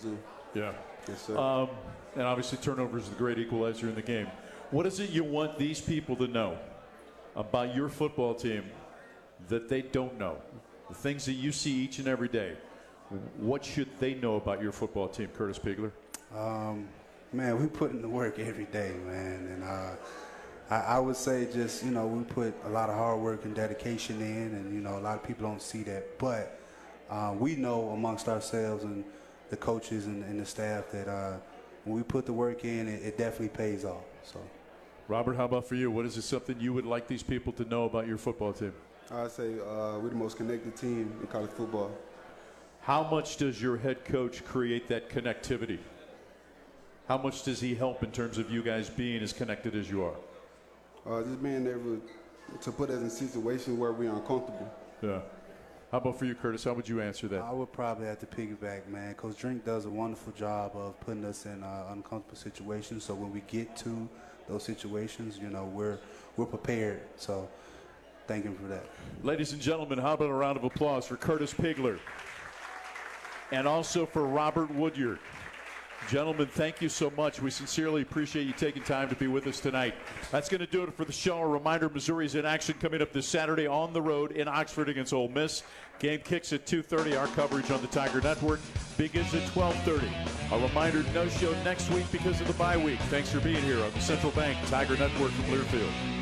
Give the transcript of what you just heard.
turnovers. And Yeah. yes, sir. And obviously turnovers is the great equalizer in the game. What is it you want these people to know about your football team that they don't know? The things that you see each and every day. What should they know about your football team, Curtis Pigler? Man, we put in the work every day, man. And I would say just, we put a lot of hard work and dedication in, and, a lot of people don't see that. But we know amongst ourselves and the coaches and the staff that when we put the work in, it definitely pays off. So, Robert, how about for you? What is it something you would like these people to know about your football team? I'd say we're the most connected team in college football. How much does your head coach create that connectivity? How much does he help in terms of you guys being as connected as you are? Just being able to put us in situations where we're uncomfortable. Yeah. How about for you, Curtis? How would you answer that? I would probably have to piggyback, man. Coach Drink does a wonderful job of putting us in uncomfortable situations. So when we get to those situations, we're prepared. So thank him for that. Ladies and gentlemen, how about a round of applause for Curtis Pigler and also for Robert Woodyard. Gentlemen, thank you so much. We sincerely appreciate you taking time to be with us tonight. That's going to do it for the show. A reminder, Missouri's in action coming up this Saturday on the road in Oxford against Ole Miss. Game kicks at 2:30. Our coverage on the Tiger Network begins at 12:30. A reminder, no show next week because of the bye week. Thanks for being here on the Central Bank Tiger Network from Learfield.